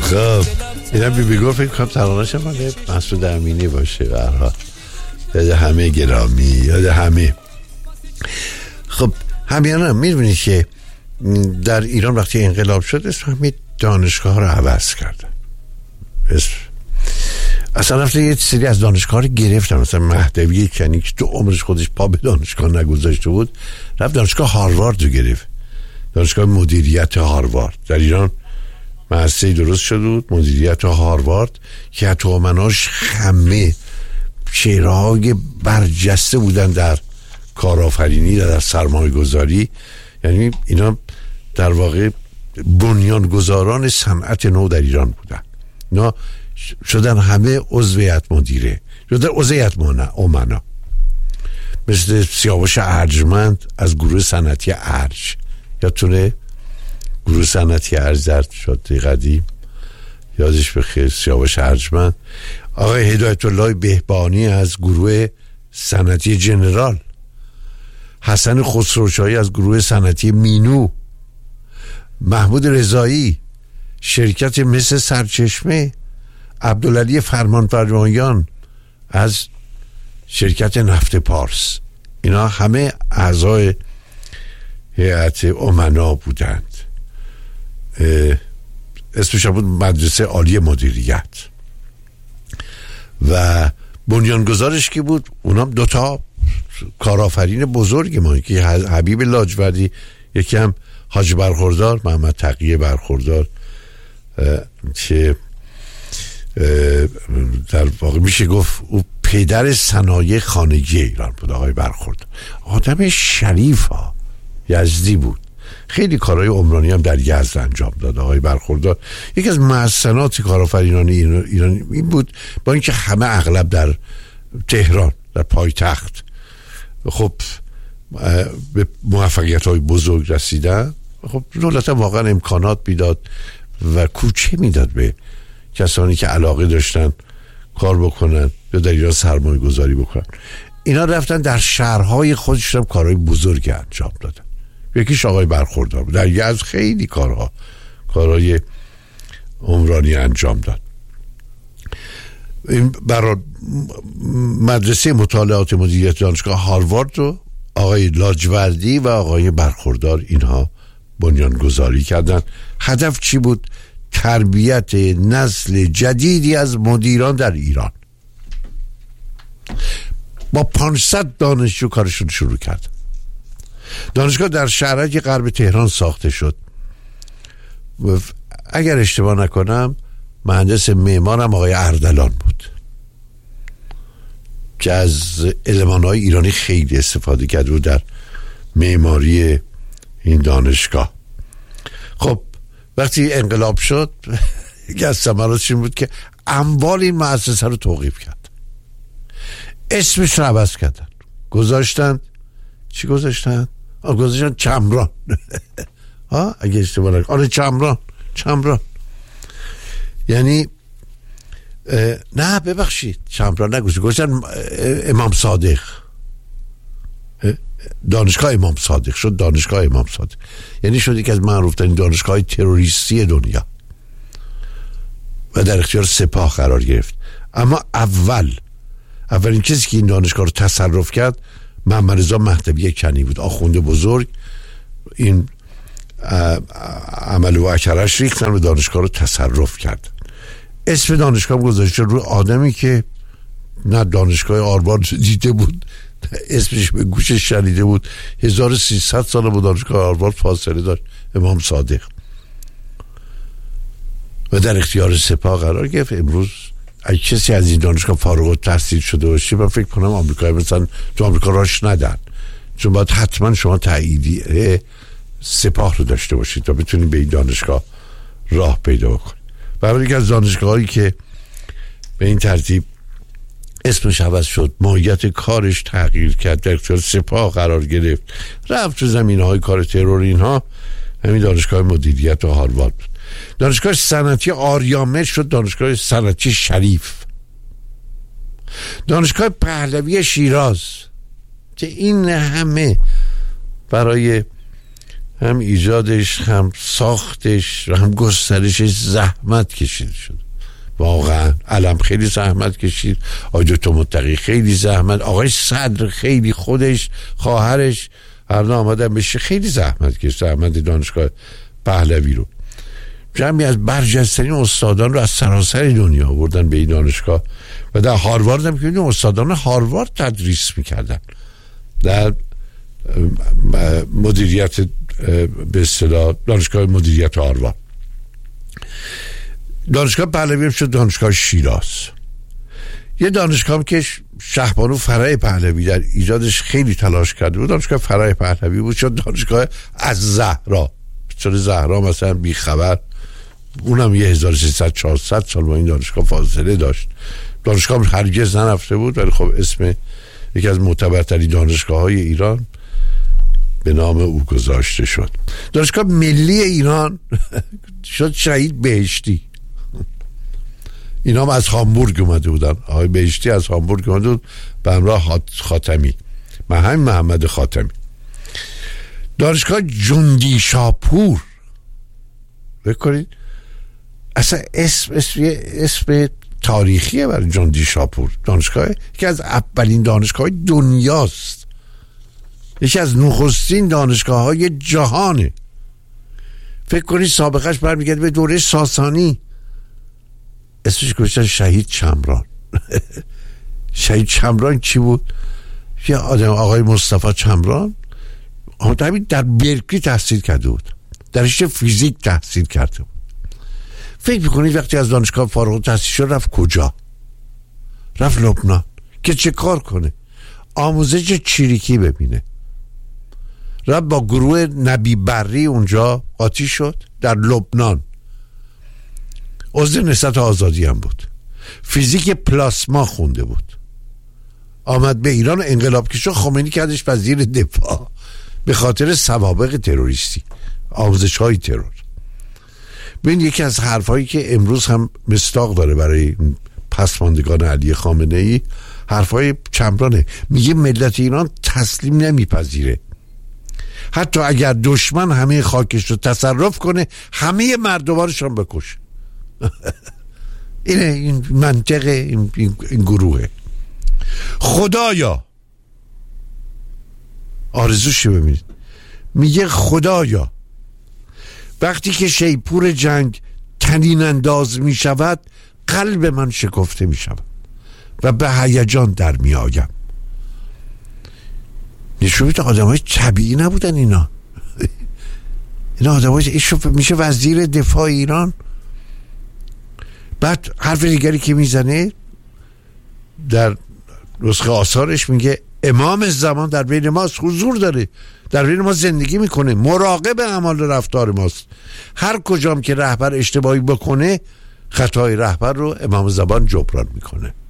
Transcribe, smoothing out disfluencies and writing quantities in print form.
خب اینا بیگو فکر کنم ترانه‌ش مال مسعود امینی باشه. به هر حال یاد همه گرامی، یاد همه. خب همیانا می‌بینید که در ایران وقتی انقلاب شد اسم همین دانشگاه ها رو عوض کردن. اصلا رفتن یه سری از دانشگاه رو گرفتن، مثلا مهدوی کنی که تو عمرش خودش پا به دانشگاه نگذاشته بود رفت دانشگاه هاروارد رو گرفت، دانشگاه مدیریت هاروارد. در ایران مؤسسه‌ای درست شده بود مدیریت هاروارد که حتی امناش همه چهره‌های برجسته بودن در کارآفرینی و در سرمایه گذاری. یعنی اینا در واقع بنیانگذاران صنعت نو در ایران بودن. اینا شدن همه عضو هیئت مدیره، شدن عضو هیئت امنا، مثل سیاوش ارجمند از گروه صنعتی ارج، یادتونه گروه صنعتی ارج در شده قدیم، یادش بخیر سیاوش ارجمند. آقای هدایت الله بهبانی از گروه صنعتی جنرال، حسن خسروشاهی از گروه صنعتی مینو، محمود رضایی شرکت مثل سرچشمه، عبدالعلی فرمانفرمایان از شرکت نفت پارس. اینا همه اعضای هیئت امنا بودند. اسمش بود مدرسه عالی مدیریت. و بنیانگذارش کی بود؟ اونام دوتا کارآفرین بزرگ ما، یکی حبیب لاجوردی، یکی هم حاج برخوردار، محمد تقی برخوردار، که در واقع میشه گفت او پدر صنایع خانگی ایران بود. آقای برخوردار آدم شریف ها، یزدی بود، خیلی کارهای عمرانی هم در یزد انجام داد. آقای برخوردار یکی از محسنات کارآفرینان ایران این بود، با اینکه همه اغلب در تهران در پایتخت خب به موفقیت های بزرگ رسیدن، خب دولت واقعا امکانات میداد و کوچه میداد به کسانی که علاقه داشتن کار بکنن یا در ایران سرمایه گذاری بکنن. اینا رفتن در شهرهای خودشون کارهای بزرگ انجام دادن. یکیش آقای برخوردار بود، در یزد خیلی کارهای عمرانی انجام داد. این برای مدرسه مطالعات مدیریت دانشگاه هاروارد رو آقای لاجوردی و آقای برخوردار اینها بنیانگذاری کردن. هدف چی بود؟ تربیت نسل جدیدی از مدیران در ایران. با 500 دانشجو کارشون شروع کرد. دانشگاه در شهرک غرب تهران ساخته شد. اگر اشتباه نکنم مهندس معمارم آقای اردلان بود که از المان‌های ایرانی خیلی استفاده کرد و در معماری این دانشگاه. خب وقتی انقلاب شد یکی از ثمراتش این بود که اموال این مؤسسه رو توقیف کرد، اسمش رو عوض کردن، گذاشتن چی گذاشتن؟ گذاشتن چمران. اگه اشتباه نکنم آره چمران. یعنی نه ببخشید چمران نگذاشتن امام صادق، دانشگاه امام صادق شد دانشگاه امام صادق. یعنی شد یکی از معروف‌ترین دانشگاه تروریستی دنیا و در اختیار سپاه قرار گرفت. اما اولین کسی که این دانشگاه رو تصرف کرد محمد رضا مهدوی کنی بود، آخوند بزرگ. این عمل و اکرش ریختن و دانشگاه رو تصرف کرد. اسم دانشگاه گذاشته روی آدمی که نه دانشگاه هاروارد دیده بود، اسمش به گوشش شنیده بود. 1300 سال با دانشگاه هاروارد فاصله داشت، امام صادق، و در اختیار سپاه قرار گرفت. امروز اگه کسی از این دانشگاه فارغ التحصیل شده باشه من فکر کنم آمریکایی مثلا تو آمریکا راش ندن، چون باید حتما شما تاییدیه سپاه رو داشته باشید تا بتونید به این دانشگاه راه پیدا کنید. برای یکی از دانشگاهایی که به این ترتیب اسمش عوض شد، ماهیت کارش تغییر کرد، در اختیار سپاه قرار گرفت، رفت تو زمینه‌های کار ترور، اینها همین دانشگاه مدیریت و هاروارد بود. دانشگاه صنعتی آریامه شد دانشگاه صنعتی شریف. دانشگاه پهلوی شیراز که این همه برای هم ایجادش، هم ساختش و هم گسترشش زحمت کشیده شد. واقعا علم خیلی زحمت کشید، آقای دکتر متقی خیلی زحمت، آقای صدر خیلی، خودش، خواهرش، هر دو آمدن بشه، خیلی زحمت کشید. زحمت دانشگاه پهلوی رو، جمعی از برجسته‌ترین استادان رو از سراسر دنیا آوردن به این دانشگاه و در هاروارد هم که استادان هاروارد تدریس میکردن در مدیریت، به اصطلاح دانشگاه مدیریت هاروارد. دانشگاه پهلوی هم شد دانشگاه شیراز. یه دانشگاه که شهبانو فرای پهلوی در ایجادش خیلی تلاش کرده بود، دانشگاه فرای پهلوی بود، شد دانشگاه از زهرا. چون زهرا مثلا بیخبر، اونم 1300-400 سال با این دانشگاه فاصله داشت. دانشگاه هرگز نرفته بود، ولی خب اسم یکی از معتبرترین دانشگاه های ایران به نام او گذاشته شد. دانشگاه ملی ایران شد شهید بهشتی. اینا هم از هامبورگ اومده بودن، آقای بهشتی از هامبورگ اومده بود به همراه خاتمی، محمد خاتمی. دانشگاه جندی شاپور، بکنید اصلا اسم تاریخیه برای جندی شاپور. دانشگاه یکی از اولین دانشگاه دنیاست، یکی از نخستین دانشگاه های جهانه. فکر کنید سابقش برمیگرده به دوره ساسانی. اسمش گذاشتن شهید چمران. شهید چمران کی بود؟ یه آدم، آقای مصطفی چمران، در برکلی تحصیل کرده بود، در رشته فیزیک تحصیل کرده بود. فکر میکنید وقتی از دانشگاه فارغ التحصیل شد رفت کجا؟ رفت لبنان که چه کار کنه؟ آموزش چریکی ببینه. رفت با گروه نبی بری اونجا قاطی شد در لبنان. عضو نهضت آزادی هم بود، فیزیک پلاسما خونده بود. آمد به ایران، انقلاب که شد خمینی کردش وزیر دفاع به خاطر سوابق تروریستی، آموزش های ترور. ببین یکی از حرفایی که امروز هم مصداق داره برای پسماندگان علی خامنه ای، حرفای چمرانه. میگه ملت ایران تسلیم نمیپذیره، حتی اگر دشمن همه خاکش رو تصرف کنه همه مردمانش رو بکشه. این منطق این گروهه. خدایا، آرزوشو ببینید، میگه خدایا وقتی که شیپور جنگ طنین انداز می شود قلب من شکفته می شود و به هیجان در می آیم. نشون میده آدم های طبیعی نبودن اینا. اینا آدم های میشه وزیر دفاع ایران. بعد حرف دیگری که میزنه در نسخه آثارش میگه امام زمان در بین ماست، حضور داره، در بین ما زندگی میکنه، مراقب اعمال رفتار ماست. هر کجام که رهبر اشتباهی بکنه خطای رهبر رو امام زمان جبران میکنه.